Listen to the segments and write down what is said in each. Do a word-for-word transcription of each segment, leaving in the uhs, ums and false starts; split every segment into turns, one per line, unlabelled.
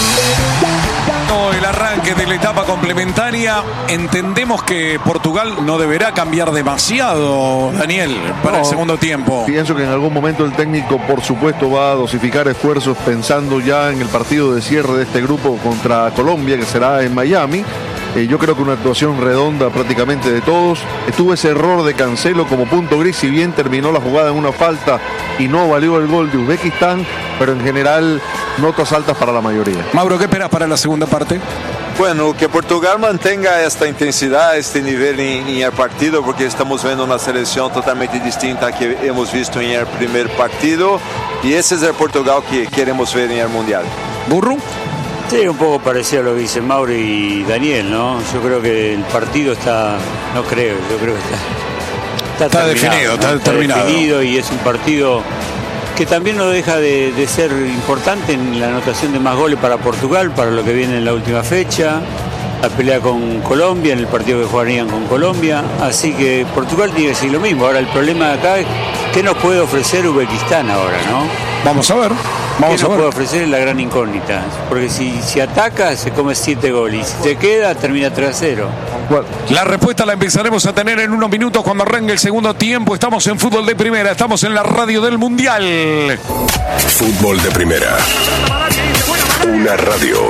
El arranque de la etapa complementaria, entendemos que Portugal no deberá cambiar demasiado, Daniel, para no, el segundo tiempo.
Pienso que en algún momento el técnico, por supuesto, va a dosificar esfuerzos pensando ya en el partido de cierre de este grupo contra Colombia, que será en Miami. Eh, yo creo que una actuación redonda prácticamente de todos. Estuvo ese error de Cancelo como punto gris, si bien terminó la jugada en una falta y no valió el gol de Uzbekistán, pero en general notas altas para la mayoría.
Mauro, ¿qué esperas para la segunda parte?
Bueno, que Portugal mantenga esta intensidad, este nivel en, en el partido, porque estamos viendo una selección totalmente distinta a que hemos visto en el primer partido, y ese es el Portugal que queremos ver en el Mundial.
¿Burro?
Sí, un poco parecido a lo que dicen Mauro y Daniel, ¿no? Yo creo que el partido está, no creo, yo creo que está,
está, está definido, ¿no? está, está terminado.
definido y es un partido que también no deja de, de ser importante en la anotación de más goles para Portugal, para lo que viene en la última fecha, la pelea con Colombia, en el partido que jugarían con Colombia, así que Portugal tiene que decir lo mismo. Ahora el problema de acá es qué nos puede ofrecer Uzbekistán ahora, ¿no?
Vamos a ver. Vamos
¿Qué nos puede ofrecer? Es la gran incógnita, porque si, si ataca se come siete goles y si se queda termina tres a cero.
La respuesta la empezaremos a tener en unos minutos cuando arranque el segundo tiempo. Estamos en Fútbol de Primera, estamos en la radio del Mundial.
Fútbol de Primera, una radio,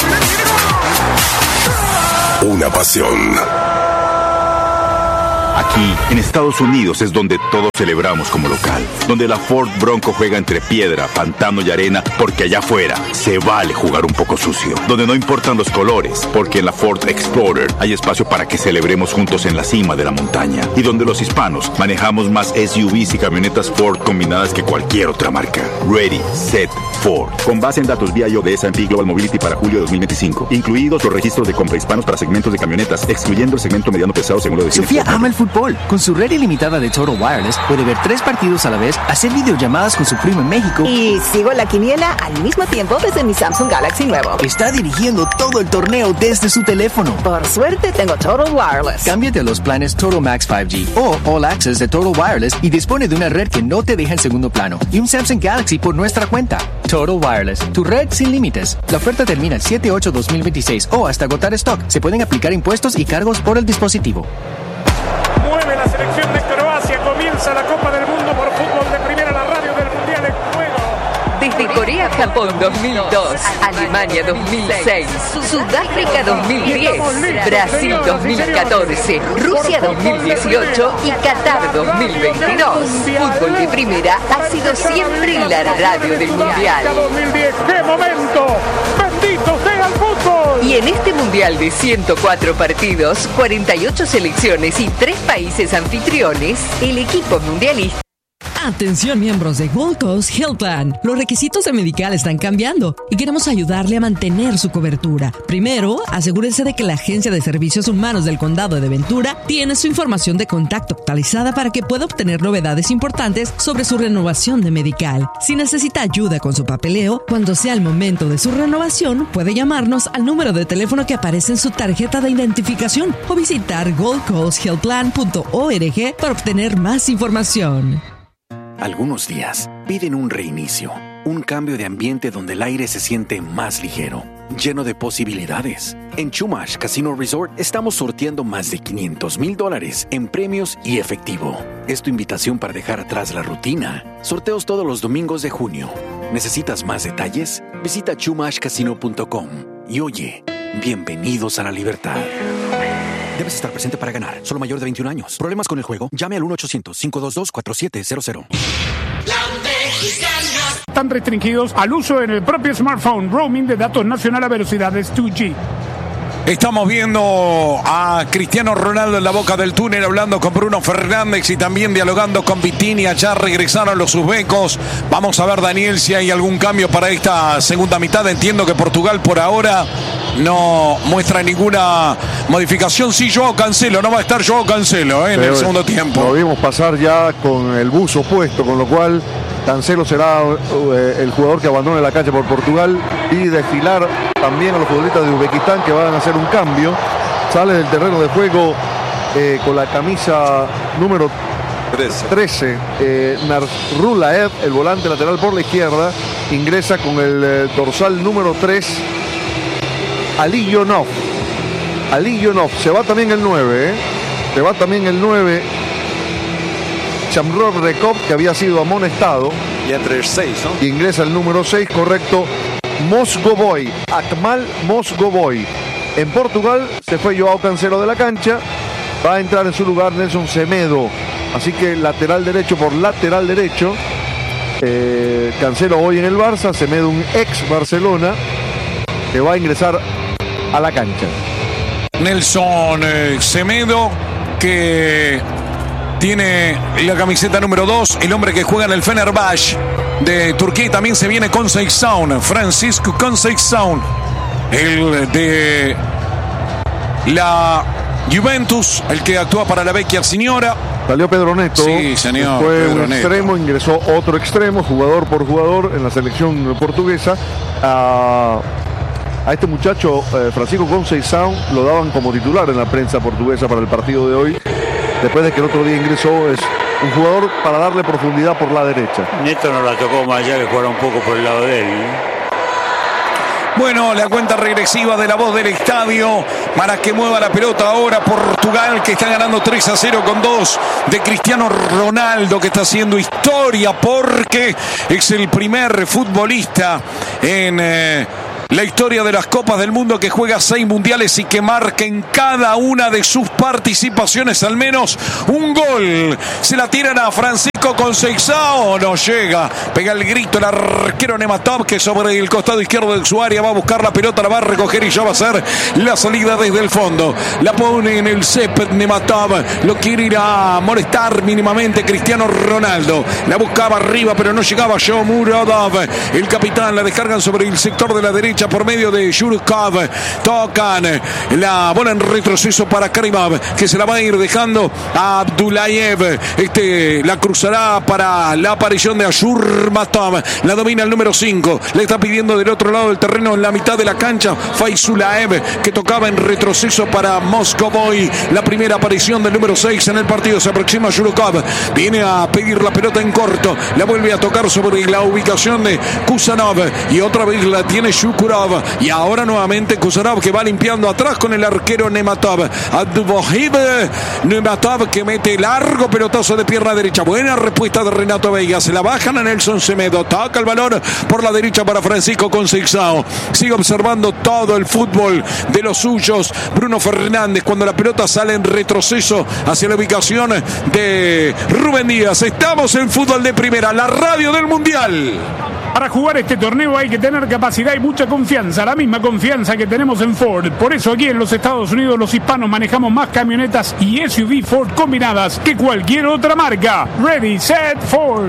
una pasión.
Aquí, en Estados Unidos, es donde todos celebramos como local. Donde la Ford Bronco juega entre piedra, pantano y arena, porque allá afuera se vale jugar un poco sucio. Donde no importan los colores, porque en la Ford Explorer hay espacio para que celebremos juntos en la cima de la montaña. Y donde los hispanos manejamos más S U Vs y camionetas Ford combinadas que cualquier otra marca. Ready, Set, Ford. Con base en datos vía I O de S and P Global Mobility para julio de dos mil veinticinco. Incluidos los registros de compra hispanos para segmentos de camionetas, excluyendo el segmento mediano pesado según lo define.
Sofía ama el fútbol. Con su red ilimitada de Total Wireless puede ver tres partidos a la vez, hacer videollamadas con su primo en México
y sigo la quiniela al mismo tiempo desde mi Samsung Galaxy nuevo.
Está dirigiendo todo el torneo desde su teléfono.
Por suerte tengo Total Wireless.
Cámbiate a los planes Total Max cinco G o All Access de Total Wireless y dispone de una red que no te deja en segundo plano y un Samsung Galaxy por nuestra cuenta. Total Wireless, tu red sin límites. La oferta termina el siete ocho dos mil veintiséis o hasta agotar stock. Se pueden aplicar impuestos y cargos por el dispositivo.
Mueve la selección de Croacia, comienza la Copa del Mundo por Fútbol de Primera, la radio del Mundial en juego.
Desde Corea-Japón dos mil dos, Alemania dos mil seis, Sudáfrica dos mil diez, Brasil dos mil catorce, Rusia dos mil dieciocho y Qatar dos mil veintidós. Fútbol de Primera ha sido siempre la radio del Mundial.
dos mil diez, ¡qué momento! ¡Bendito sea el fútbol!
Y en este Mundial de ciento cuatro partidos, cuarenta y ocho selecciones y tres países anfitriones, el equipo mundialista.
Atención miembros de Gold Coast Health Plan. Los requisitos de Medical están cambiando y queremos ayudarle a mantener su cobertura. Primero, asegúrese de que la Agencia de Servicios Humanos del Condado de Ventura tiene su información de contacto actualizada para que pueda obtener novedades importantes sobre su renovación de Medical. Si necesita ayuda con su papeleo, cuando sea el momento de su renovación, puede llamarnos al número de teléfono que aparece en su tarjeta de identificación o visitar gold coast health plan punto org para obtener más información.
Algunos días piden un reinicio, un cambio de ambiente donde el aire se siente más ligero, lleno de posibilidades. En Chumash Casino Resort estamos sorteando más de quinientos mil dólares en premios y efectivo. Es tu invitación para dejar atrás la rutina. Sorteos todos los domingos de junio. ¿Necesitas más detalles? Visita chumash casino punto com y oye, bienvenidos a la libertad. Debes estar presente para ganar. Solo mayor de veintiún años. ¿Problemas con el juego? Llame al uno ochocientos, cinco dos dos, cuatro siete cero cero.
Están restringidos al uso en el propio smartphone. Roaming de datos nacional a velocidades dos G.
Estamos viendo a Cristiano Ronaldo en la boca del túnel hablando con Bruno Fernández y también dialogando con Vitinha. Ya regresaron los uzbecos. Vamos a ver, Daniel, si hay algún cambio para esta segunda mitad. Entiendo que Portugal por ahora no muestra ninguna modificación. Sí, Joao Cancelo, no va a estar Joao Cancelo eh, en Pero el segundo tiempo.
Lo vimos pasar ya con el buzo puesto, con lo cual Cancelo será eh, el jugador que abandone la cancha por Portugal y desfilar también a los futbolistas de Uzbekistán que van a hacer un cambio. Sale del terreno de juego eh, con la camisa número trece, eh, Nasrulaev, el volante lateral por la izquierda, ingresa con el eh, dorsal número tres, Ali Yonov. Ali Yonov. Se va también el nueve, ¿eh? Se va también el nueve. Shamror Rekop, que había sido amonestado.
Y entre el seis, ¿no?
Y ingresa el número seis, correcto. Mosgoboy. Akmal Mosgoboy. En Portugal se fue Joao Cancelo de la cancha. Va a entrar en su lugar Nelson Semedo. Así que lateral derecho por lateral derecho. Eh, Cancelo hoy en el Barça. Semedo, un ex Barcelona, que va a ingresar a la cancha.
Nelson eh, Semedo, que tiene la camiseta número dos, el hombre que juega en el Fenerbahçe de Turquía. Y también se viene Conceição, Francisco Conceição, el de la Juventus, el que actúa para la Vecchia Signora.
Salió Pedro Neto.
Sí, señor.
Fue
Pedro
un
Neto.
extremo, ingresó otro extremo, jugador por jugador en la selección portuguesa. A, a este muchacho, eh, Francisco Conceição, lo daban como titular en la prensa portuguesa para el partido de hoy. Después de que el otro día ingresó, es un jugador para darle profundidad por la derecha.
Neto no la tocó más allá que jugara un poco por el lado de él, ¿eh?
Bueno, la cuenta regresiva de la voz del estadio para que mueva la pelota ahora Portugal, que está ganando tres a cero con dos de Cristiano Ronaldo, que está haciendo historia porque es el primer futbolista en eh, la historia de las Copas del Mundo que juega seis mundiales y que marca en cada una de sus participaciones al menos un gol. Se la tiran a Francisco Conceição, no llega, pega el grito el arquero Nematov, que sobre el costado izquierdo de su área va a buscar la pelota, la va a recoger y ya va a ser la salida desde el fondo. La pone en el césped Nematov, lo quiere ir a molestar mínimamente Cristiano Ronaldo. La buscaba arriba pero no llegaba Joe Muradov, el capitán. La descargan sobre el sector de la derecha por medio de Shurkov. Tocan la bola en retroceso para Karimov, que se la va a ir dejando a Abdullayev. Este la cruzará para la aparición de Ashur Matov. La domina el número cinco. Le está pidiendo del otro lado del terreno, en la mitad de la cancha, Faizulaev, que tocaba en retroceso para Moscovoy. La primera aparición del número seis en el partido. Se aproxima Shurkov. Viene a pedir la pelota en corto. La vuelve a tocar sobre la ubicación de Kusanov. Y otra vez la tiene Shukurov. Y ahora nuevamente Kusanov, que va limpiando atrás con el arquero Nematov. Abdullayev Nematov, que mete largo pelotazo de pierna derecha. Buena respuesta de Renato Veiga. Se la bajan a Nelson Semedo. Toca el balón por la derecha para Francisco Conceição. Sigue observando todo el fútbol de los suyos Bruno Fernández cuando la pelota sale en retroceso hacia la ubicación de Rubén Díaz. Estamos en Fútbol de Primera, la radio del Mundial.
Para jugar este torneo hay que tener capacidad y mucha confianza, la misma confianza que tenemos en Ford. Por eso aquí en los Estados Unidos los hispanos manejamos más camionetas y S U V Ford combinadas que cualquier otra marca. Ready, set, Ford.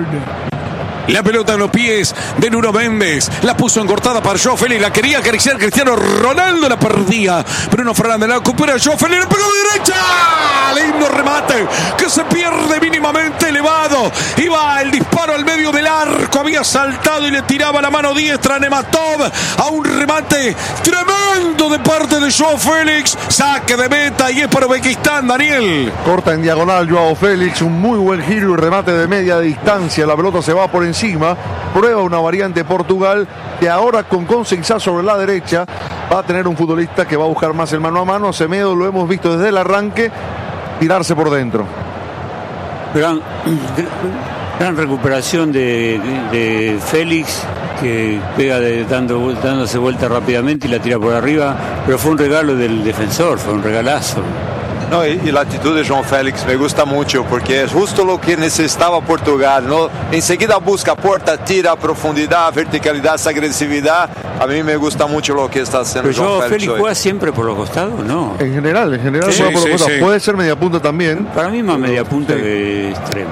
La pelota en los pies de Nuno Méndez. La puso encortada para Joao Félix. La quería acariciar Cristiano Ronaldo. La perdía Bruno Fernández. La recupera Joao Félix. La pegó de derecha. Lindo remate que se pierde mínimamente elevado. Iba el disparo al medio del arco. Había saltado y le tiraba la mano diestra a Nematov. A un remate tremendo de parte de Joao Félix. Saque de meta y es para Uzbekistán, Daniel.
Corta en diagonal Joao Félix. Un muy buen giro y remate de media distancia. La pelota se va por encima. Prueba una variante Portugal, que ahora con Conceição sobre la derecha va a tener un futbolista que va a buscar más el mano a mano. Semedo lo hemos visto desde el arranque tirarse por dentro.
Gran, gran recuperación de, de Félix, que pega de, dando, dándose vuelta rápidamente y la tira por arriba, pero fue un regalo del defensor, fue un regalazo.
No, y, y la actitud de João Félix me gusta mucho porque es justo lo que necesitaba Portugal, ¿no? Enseguida busca puerta, tira, profundidad, verticalidad, agresividad. A mí me gusta mucho lo que está haciendo
Pero
João
João
Félix.
Félix
hoy.
juega siempre por los costados, ¿no?
En general, en general
Sí,
juega por
sí,
los costados.
sí.
Puede ser media punta también.
Para mí más media punta
Sí.
que extremo.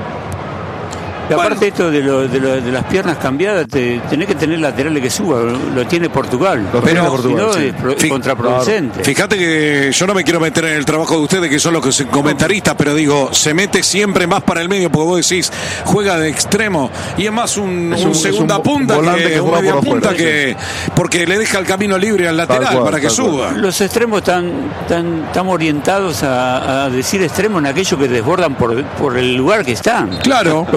Y aparte esto de, lo, de, lo, de las piernas cambiadas, te, tenés que tener laterales que suban, lo tiene Portugal.
Lo tiene
Pero
Portugal,
si no,
sí.
es pro-
Fi-
contraproducente.
Fíjate que yo no me quiero meter en el trabajo de ustedes, que son los que son comentaristas, pero digo, se mete siempre más para el medio, porque vos decís, juega de extremo, y es más un,
Es
un
un- es
segunda
un
punta
volante
que,
que
un
juega
media
por
punta
afuera,
que, porque le deja el camino libre al lateral
Tal cual,
para que
tal cual.
suba.
Los extremos están, están, están orientados a, a decir extremo en aquellos que desbordan por, por el lugar que están.
Claro,
Los
claro.
famosos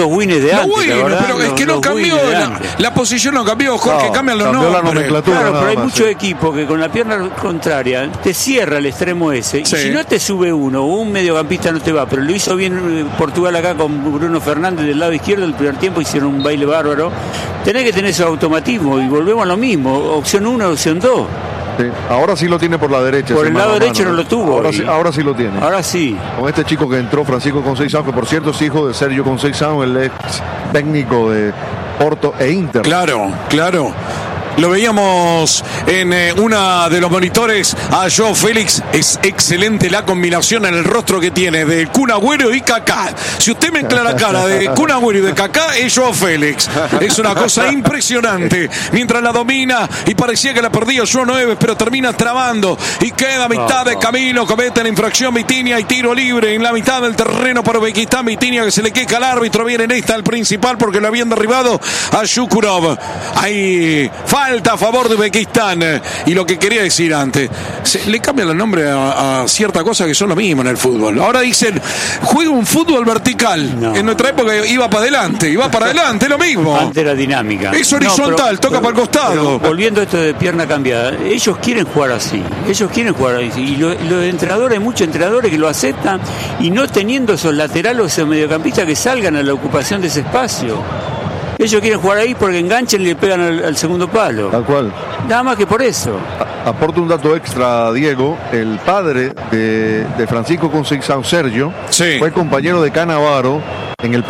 los Wines de
No,
antes,
bueno,
¿verdad?
pero es
Los-
que no
los
cambió,
Wines de
la,
antes.
la posición no cambió, Jorge,
No,
cambian los
cambió la
nombres.
nomenclatura.
Claro, pero hay
nada más,
muchos
sí.
equipos que con la pierna contraria te cierra el extremo ese.
Sí.
Y si no te sube uno, o un mediocampista no te va, pero lo hizo bien eh, Portugal acá con Bruno Fernández del lado izquierdo el primer tiempo, hicieron un baile bárbaro. Tenés que tener ese automatismo y volvemos a lo mismo. Opción uno, opción dos.
Sí, ahora sí lo tiene por la derecha.
Por
ese
el
mano
lado
a
derecho
mano,
no lo tuvo.
Ahora,
Y-
sí, ahora sí lo tiene.
Ahora sí.
Con este chico que entró, Francisco Conceição, que por cierto es hijo de Sergio Conceição, el ex técnico de Porto e Inter.
Claro, claro. Lo veíamos en eh, una de los monitores a Joao Félix. Es excelente la combinación en el rostro que tiene de Kun Agüero y Kaká. Si usted mezcla la cara de Kun Agüero y de Kaká, es Joao Félix. Es una cosa impresionante. Mientras la domina y parecía que la perdía Joao Neves, pero termina trabando y queda a mitad de camino. Comete la infracción Vitinha y tiro libre en la mitad del terreno para Uzbekistán. Vitinha que se le queja al árbitro. Viene en esta el principal porque lo habían derribado a Shukurov. Ahí falta a favor de Uzbekistán. Y lo que quería decir antes, se, le cambian el nombre a, a ciertas cosas que son lo mismo en el fútbol. Ahora dicen, juega un fútbol vertical.
No.
En nuestra época iba para adelante, iba para adelante, lo mismo.
Antes era dinámica.
Es horizontal, toca para el costado.
pero volviendo a esto de pierna cambiada, ellos quieren jugar así. Ellos quieren jugar así. Y lo- los entrenadores, hay muchos entrenadores que lo aceptan y no teniendo esos laterales o esos mediocampistas que salgan a la ocupación de ese espacio. Ellos quieren jugar ahí porque enganchan y le pegan al, al segundo palo.
Tal cual.
Nada más que por eso.
Aporto un dato extra, Diego. El padre de, de Francisco Conceição, Sergio,
Sí.
fue compañero de Cannavaro en el